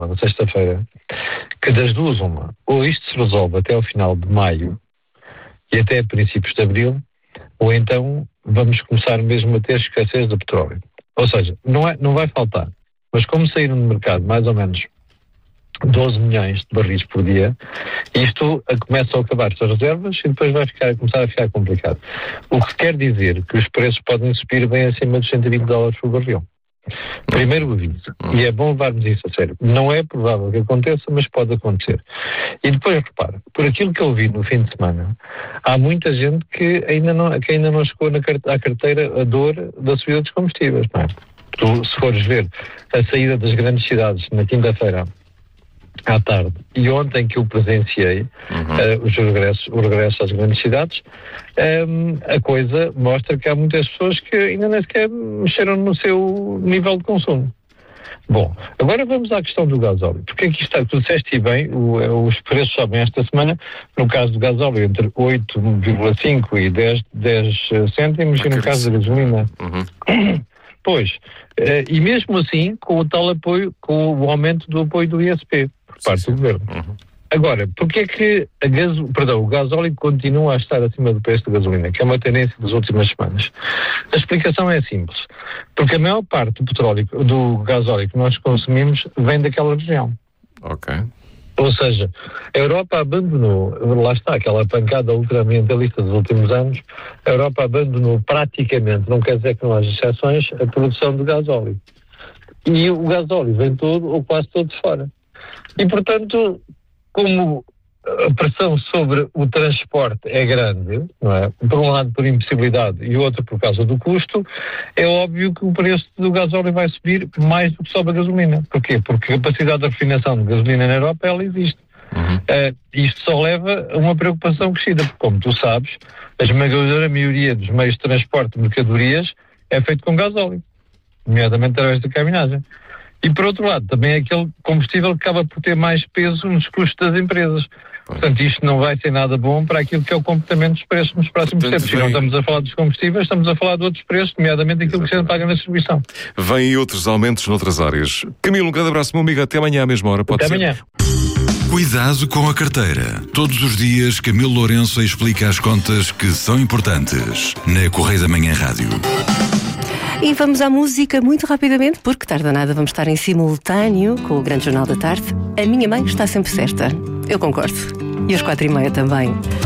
na sexta-feira, que das duas uma, ou isto se resolve até ao final de maio e até princípios de abril, ou então vamos começar mesmo a ter escassez de petróleo. Ou seja, não vai faltar, mas como saíram no mercado mais ou menos 12 milhões de barris por dia, isto começa a acabar as reservas e depois vai começar a ficar complicado. O que quer dizer que os preços podem subir bem acima dos $120 por barril. Primeiro aviso, e é bom levarmos isso a sério, não é provável que aconteça, mas pode acontecer. E depois, repara, por aquilo que eu vi no fim de semana, há muita gente que ainda não chegou à carteira a dor da subida dos combustíveis, não é? Tu, se fores ver a saída das grandes cidades na quinta-feira à tarde e ontem que eu presenciei o regresso às grandes cidades, a coisa mostra que há muitas pessoas que ainda nem sequer mexeram no seu nível de consumo. Bom, agora vamos à questão do gasóleo. Porque aqui está, tu disseste bem, os preços sobem esta semana, no caso do gasóleo entre 8,5 e 10 cêntimos, e no caso da gasolina. Pois, e mesmo assim, com o tal apoio, com o aumento do apoio do ISP, por parte do governo. Agora, porque é que o gasóleo continua a estar acima do preço da gasolina, que é uma tendência das últimas semanas? A explicação é simples. Porque a maior parte do gasóleo que nós consumimos vem daquela região. Ok. Ou seja, a Europa abandonou, lá está, aquela pancada ultraambientalista dos últimos anos, a Europa abandonou praticamente, não quer dizer que não haja exceções, a produção de gasóleo. E o gasóleo vem todo ou quase todo de fora. E, portanto, como a pressão sobre o transporte é grande, não é? Por um lado por impossibilidade e outro por causa do custo, é óbvio que o preço do gasóleo vai subir mais do que sobe a gasolina. Porquê? Porque a capacidade de refinação de gasolina na Europa, ela existe. Isto só leva a uma preocupação crescida, porque, como tu sabes, a esmagadora maioria dos meios de transporte de mercadorias é feito com gasóleo, nomeadamente através da caminhagem. E, por outro lado, também é aquele combustível que acaba por ter mais peso nos custos das empresas. Portanto, isto não vai ser nada bom para aquilo que é o comportamento dos preços nos próximos tempos. Se não estamos a falar dos combustíveis, estamos a falar de outros preços, nomeadamente aquilo que se paga na distribuição. Vêm outros aumentos noutras áreas. Camilo, um grande abraço, meu amigo. Até amanhã à mesma hora. Pode ser? Amanhã. Cuidado com a carteira. Todos os dias, Camilo Lourenço explica as contas que são importantes. Na Correio da Manhã Rádio. E vamos à música muito rapidamente, porque tarde nada vamos estar em simultâneo com o Grande Jornal da Tarde. A minha mãe está sempre certa. Eu concordo. E às 4h30 também.